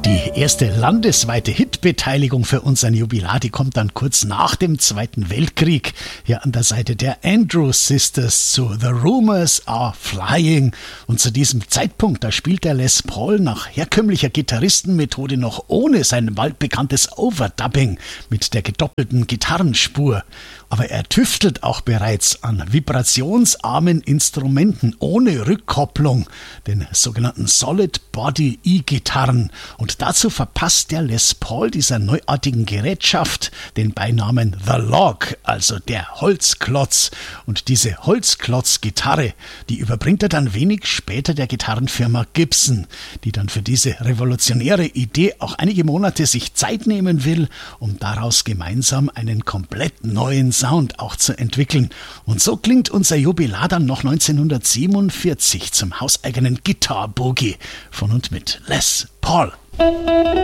Die erste landesweite Hitbeteiligung für unseren Jubilar, die kommt dann kurz nach dem Zweiten Weltkrieg, hier an der Seite der Andrews Sisters zu The Rumors Are Flying. Und zu diesem Zeitpunkt, da spielt der Les Paul nach herkömmlicher Gitarristenmethode noch ohne sein waldbekanntes Overdubbing mit der gedoppelten Gitarrenspur. Aber er tüftelt auch bereits an vibrationsarmen Instrumenten ohne Rückkopplung, den sogenannten Solid Body E-Gitarren. Und dazu verpasst der Les Paul dieser neuartigen Gerätschaft den Beinamen The Log, also der Holzklotz. Und diese Holzklotz-Gitarre, die überbringt er dann wenig später der Gitarrenfirma Gibson, die dann für diese revolutionäre Idee auch einige Monate sich Zeit nehmen will, um daraus gemeinsam einen komplett neuen Sound auch zu entwickeln. Und so klingt unser Jubilar dann noch 1947 zum hauseigenen Guitar Boogie von und mit Les Paul.